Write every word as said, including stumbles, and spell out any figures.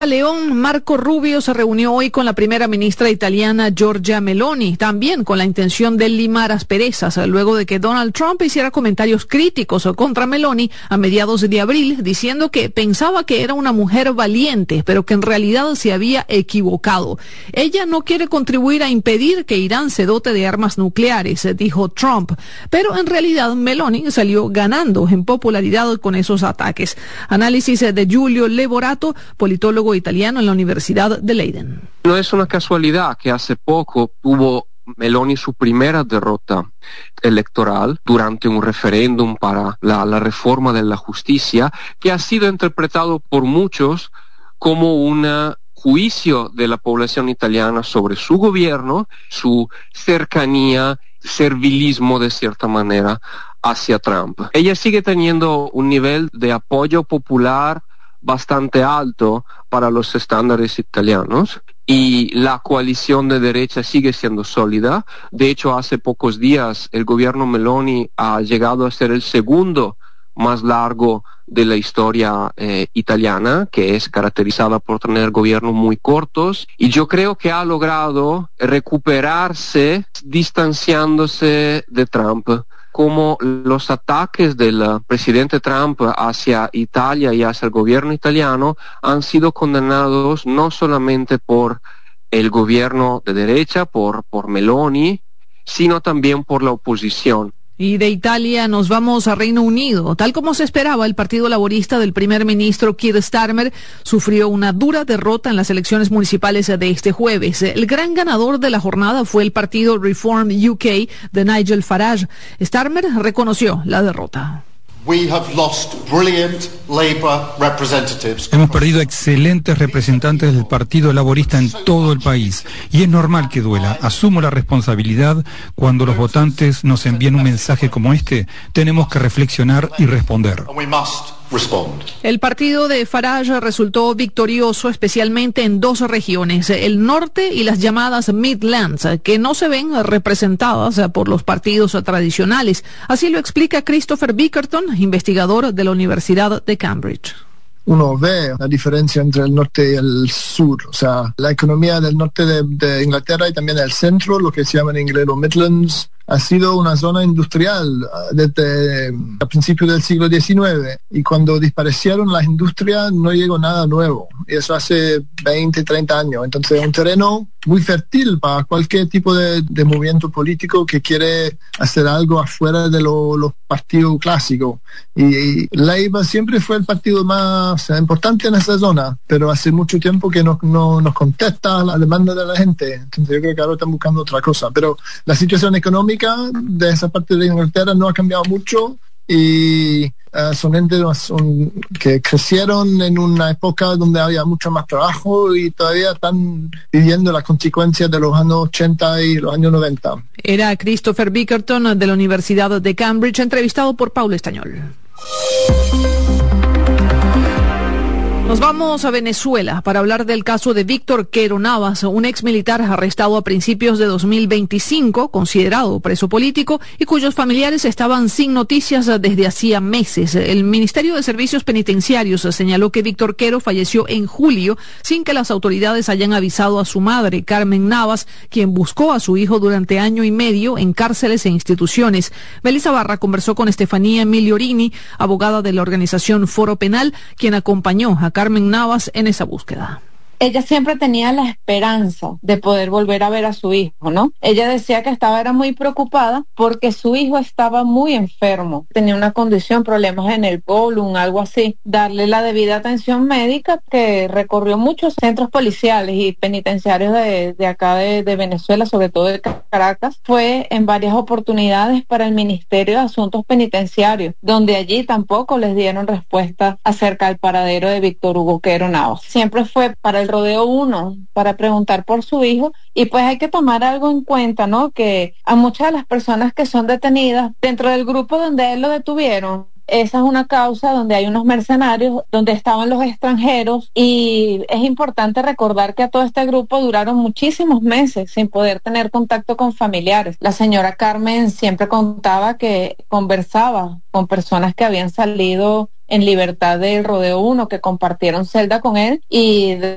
León, Marco Rubio se reunió hoy con la primera ministra italiana Giorgia Meloni, también con la intención de limar asperezas, luego de que Donald Trump hiciera comentarios críticos contra Meloni a mediados de abril, diciendo que pensaba que era una mujer valiente, pero que en realidad se había equivocado. Ella no quiere contribuir a impedir que Irán se dote de armas nucleares, dijo Trump, pero en realidad Meloni salió ganando en popularidad con esos ataques. Análisis de Giulio Leborato, politólogo italiano en la Universidad de Leiden. No es una casualidad que hace poco tuvo Meloni su primera derrota electoral durante un referéndum para la, la reforma de la justicia, que ha sido interpretado por muchos como un juicio de la población italiana sobre su gobierno, su cercanía, servilismo de cierta manera hacia Trump. Ella sigue teniendo un nivel de apoyo popular bastante alto para los estándares italianos y la coalición de derecha sigue siendo sólida. De hecho, hace pocos días el gobierno Meloni ha llegado a ser el segundo más largo de la historia eh, italiana, que es caracterizada por tener gobiernos muy cortos, y yo creo que ha logrado recuperarse distanciándose de Trump. Como los ataques del presidente Trump hacia Italia y hacia el gobierno italiano han sido condenados no solamente por el gobierno de derecha, por, por Meloni, sino también por la oposición. Y de Italia nos vamos a Reino Unido. Tal como se esperaba, el Partido Laborista del primer ministro Keir Starmer sufrió una dura derrota en las elecciones municipales de este jueves. El gran ganador de la jornada fue el partido Reform U K de Nigel Farage. Starmer reconoció la derrota. We have lost brilliant Labour representatives. Hemos perdido excelentes representantes del Partido Laborista en todo el país y es normal que duela. Asumo la responsabilidad. Cuando los votantes nos envían un mensaje como este, tenemos que reflexionar y responder. El partido de Farage resultó victorioso especialmente en dos regiones, el norte y las llamadas Midlands, que no se ven representadas por los partidos tradicionales. Así lo explica Christopher Bickerton, investigador de la Universidad de Cambridge. Uno ve la diferencia entre el norte y el sur, o sea, la economía del norte de, de Inglaterra y también del centro, lo que se llama en inglés los Midlands, ha sido una zona industrial desde el principio del siglo diecinueve, y cuando desaparecieron las industrias no llegó nada nuevo, y eso hace veinte, treinta años. Entonces es un terreno muy fértil para cualquier tipo de, de movimiento político que quiere hacer algo afuera de lo, los partidos clásicos. Y, y Labour siempre fue el partido más importante en esa zona, pero hace mucho tiempo que no, no nos contesta la demanda de la gente. Entonces yo creo que ahora están buscando otra cosa. Pero la situación económica de esa parte de Inglaterra no ha cambiado mucho, y uh, son entes son, que crecieron en una época donde había mucho más trabajo y todavía están viviendo las consecuencias de los años ochenta y los años noventa. Era Christopher Bickerton de la Universidad de Cambridge, entrevistado por Paulo Estañol. Nos vamos a Venezuela para hablar del caso de Víctor Quero Navas, un ex militar arrestado a principios de dos mil veinticinco, considerado preso político y cuyos familiares estaban sin noticias desde hacía meses. El Ministerio de Servicios Penitenciarios señaló que Víctor Quero falleció en julio sin que las autoridades hayan avisado a su madre, Carmen Navas, quien buscó a su hijo durante año y medio en cárceles e instituciones. Melissa Barra conversó con Estefanía Migliorini, abogada de la organización Foro Penal, quien acompañó a Carmen Navas en esa búsqueda. Ella siempre tenía la esperanza de poder volver a ver a su hijo, ¿no? Ella decía que estaba era muy preocupada porque su hijo estaba muy enfermo, tenía una condición, problemas en el colon, algo así. Darle la debida atención médica, que recorrió muchos centros policiales y penitenciarios de, de acá de, de Venezuela, sobre todo de Caracas, fue en varias oportunidades para el Ministerio de Asuntos Penitenciarios, donde allí tampoco les dieron respuesta acerca del paradero de Víctor Hugo Quero Navas. Siempre fue para el Rodeo uno para preguntar por su hijo, y pues hay que tomar algo en cuenta, ¿no? Que a muchas de las personas que son detenidas dentro del grupo donde él lo detuvieron, esa es una causa donde hay unos mercenarios, donde estaban los extranjeros, y es importante recordar que a todo este grupo duraron muchísimos meses sin poder tener contacto con familiares. La señora Carmen siempre contaba que conversaba con personas que habían salido en libertad del Rodeo uno, que compartieron celda con él, y de